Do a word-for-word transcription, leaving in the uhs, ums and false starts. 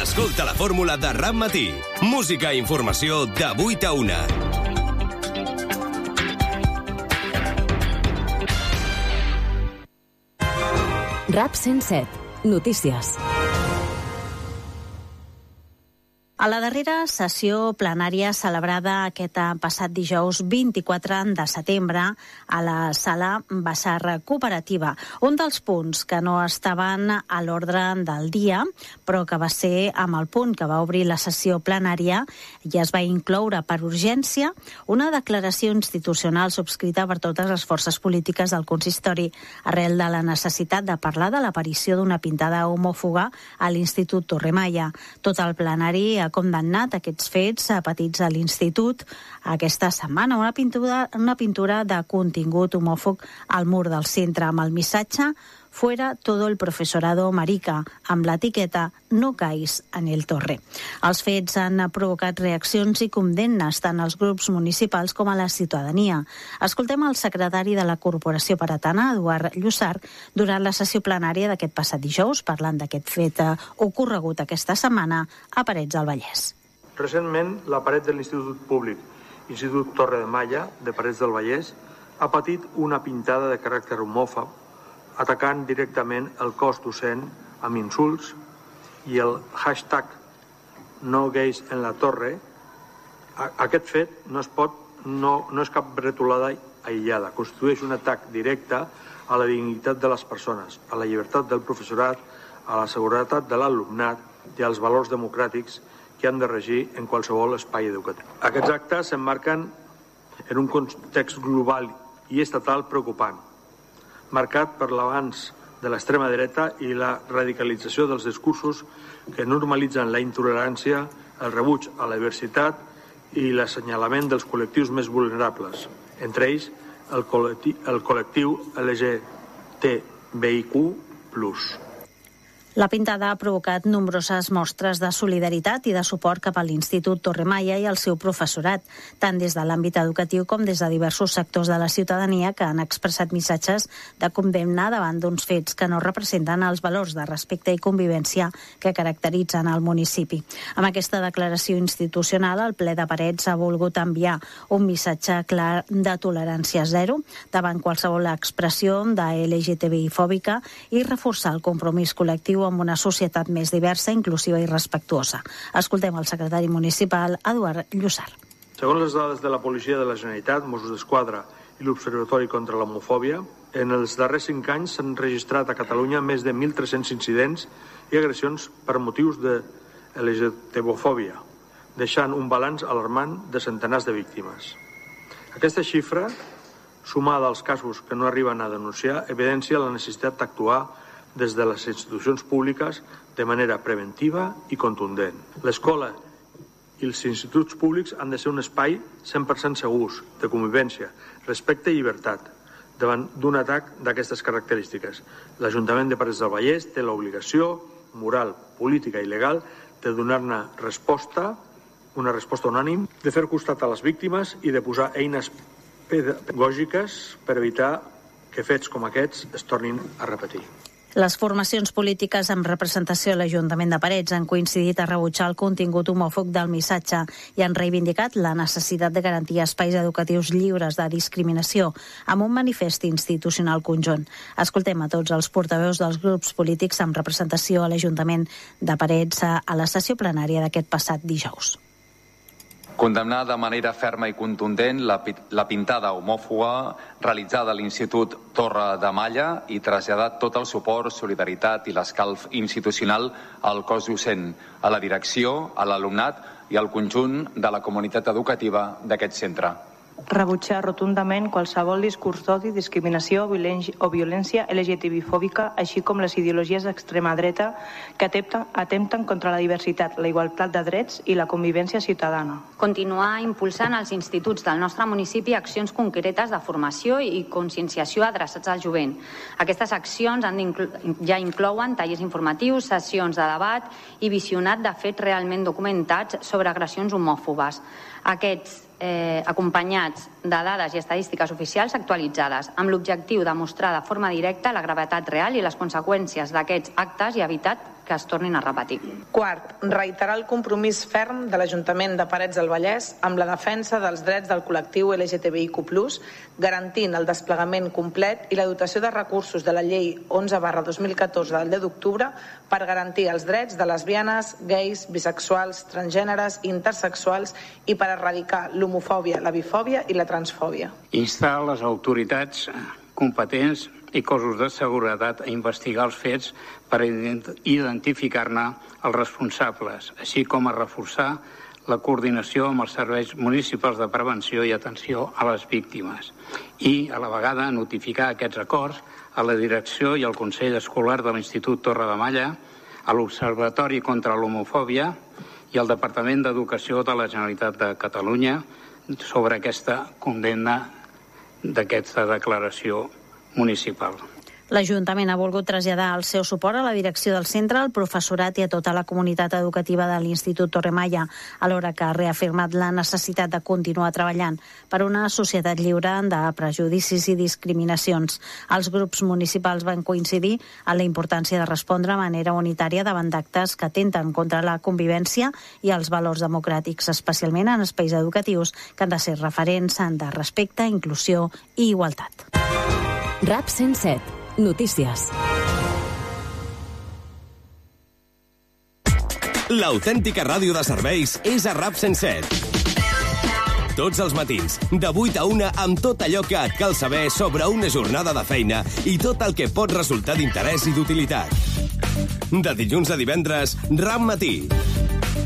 Escolta la fórmula de Rap Matí. Música i informació de vuit a una. Rap cent set. Notícies. A la darrera sessió plenària celebrada aquest passat dijous vint-i-quatre de setembre a la sala Bassar Cooperativa. Un dels punts que no estaven a l'ordre del dia, però que va ser amb el punt que va obrir la sessió plenària i es va incloure per urgència una declaració institucional subscrita per totes les forces polítiques del consistori arrel de la necessitat de parlar de l'aparició d'una pintada homòfoba a l'Institut Torremalla. Tot el plenari ha condemnat aquests fets patits a l'Institut aquesta setmana. Una pintura, una pintura de contingut homòfob al mur del centre amb el missatge «Fuera todo el profesorado marica», amb l'etiqueta «No caïs en el torre». Els fets han provocat reaccions i condemnes tant als grups municipals com a la ciutadania. Escoltem el secretari de la Corporació Paratana, Eduard Llussart, durant la sessió plenària d'aquest passat dijous, parlant d'aquest fet ocorregut aquesta setmana a Parets del Vallès. Recentment, la paret de l'Institut Públic, Institut Torre de Malla, de Parets del Vallès, ha patit una pintada de caràcter homòfob, atacant directament el cos docent amb insults i el hashtag no gais en la torre. Aquest fet no es pot, no, no és cap bretolada aïllada, constitueix un atac directe a la dignitat de les persones, a la llibertat del professorat, a la seguretat de l'alumnat i als valors democràtics que han de regir en qualsevol espai educatiu. Aquests actes s'emmarquen en un context global i estatal preocupant, marcat per l'avanç de l'extrema dreta i la radicalització dels discursos que normalitzen la intolerància, el rebuig a la diversitat i l'assenyalament dels col·lectius més vulnerables, entre ells el col·lectiu, el col·lectiu L G T B I Q plus. La pintada ha provocat nombroses mostres de solidaritat i de suport cap a l'Institut Torremalla i el seu professorat, tant des de l'àmbit educatiu com des de diversos sectors de la ciutadania que han expressat missatges de condemna davant d'uns fets que no representen els valors de respecte i convivència que caracteritzen el municipi. Amb aquesta declaració institucional, el ple de Parets ha volgut enviar un missatge clar de tolerància zero davant qualsevol expressió de L G T B I-fòbica i reforçar el compromís col·lectiu amb una societat més diversa, inclusiva i respectuosa. Escoltem el secretari municipal, Eduard Llussart. Segons les dades de la Policia de la Generalitat, Mossos d'Esquadra i l'Observatori contra l'Homofòbia, en els darrers cinc anys s'han registrat a Catalunya més de mil tres-cents incidents i agressions per motius de L G T B-fòbia, deixant un balanç alarmant de centenars de víctimes. Aquesta xifra, sumada als casos que no arriben a denunciar, evidencia la necessitat d'actuar des de les institucions públiques de manera preventiva i contundent. L'escola i els instituts públics han de ser un espai cent per cent segurs, de convivència, respecte i llibertat, davant d'un atac d'aquestes característiques. L'Ajuntament de Parets del Vallès té l'obligació moral, política i legal de donar-ne resposta, una resposta unànim, de fer costat a les víctimes i de posar eines pedagògiques per evitar que fets com aquests es tornin a repetir. Les formacions polítiques amb representació a l'Ajuntament de Parets han coincidit a rebutjar el contingut homòfob del missatge i han reivindicat la necessitat de garantir espais educatius lliures de discriminació amb un manifest institucional conjunt. Escoltem a tots els portaveus dels grups polítics amb representació a l'Ajuntament de Parets a la sessió plenària d'aquest passat dijous. Condemnar de manera ferma i contundent la, la pintada homòfoba realitzada a l'Institut Torre de Malla i traslladar tot el suport, solidaritat i l'escalf institucional al cos docent, a la direcció, a l'alumnat i al conjunt de la comunitat educativa d'aquest centre. Rebutjar rotundament qualsevol discurs d'odi, discriminació o violència L G T B-fòbica, així com les ideologies d'extrema dreta que atempten, atempten contra la diversitat, la igualtat de drets i la convivència ciutadana. Continuar impulsant als instituts del nostre municipi accions concretes de formació i conscienciació adreçats al jovent. Aquestes accions han ja inclouen tallers informatius, sessions de debat i visionat de fets realment documentats sobre agressions homòfobes. Aquests Eh, acompanyats de dades i estadístiques oficials actualitzades, amb l'objectiu de mostrar de forma directa la gravetat real i les conseqüències d'aquests actes i evitat que es tornin a repetir. Quart, reiterar el compromís ferm de l'Ajuntament de Parets del Vallès amb la defensa dels drets del col·lectiu L G T B I Q plus, garantint el desplegament complet i la dotació de recursos de la Llei onze barra dos mil catorze del deu d'octubre per garantir els drets de lesbianes, gais, bisexuals, transgèneres i intersexuals i per erradicar l'homofòbia, la bifòbia i la transfòbia. Instar les autoritats competents i cossos de seguretat a investigar els fets per identificar-ne els responsables, així com a reforçar la coordinació amb els serveis municipals de prevenció i atenció a les víctimes i, a la vegada, notificar aquests acords a la direcció i al Consell Escolar de l'Institut Torre de Malla, a l'Observatori contra l'Homofòbia i al Departament d'Educació de la Generalitat de Catalunya sobre aquesta condemna d'aquesta declaració municipal. L'Ajuntament ha volgut traslladar el seu suport a la direcció del centre, al professorat i a tota la comunitat educativa de l'Institut Torremalla, alhora que ha reafirmat la necessitat de continuar treballant per una societat lliure de prejudicis i discriminacions. Els grups municipals van coincidir en la importància de respondre de manera unitària davant d'actes que atempten contra la convivència i els valors democràtics, especialment en espais educatius que han de ser referents de respecte, inclusió i igualtat. RAP cent set. Notícies. L'autèntica ràdio de serveis és a RAP cent set. Tots els matins, de vuit a una, amb tot allò que et cal saber sobre una jornada de feina i tot el que pot resultar d'interès i d'utilitat. De dilluns a divendres, RAP Matí.